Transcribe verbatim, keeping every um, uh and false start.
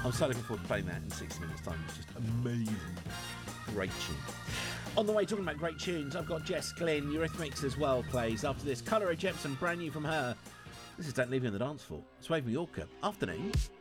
I'm so looking forward to playing that in sixty minutes time. It's just amazing. Great tune. On the way, talking about great tunes, I've got Jess Glynn. Eurythmics as well plays. After this, Colour of Jepsen, brand new from her. This is Don't Leave Me on the Dance Floor. Swave Mallorca. Afternoon.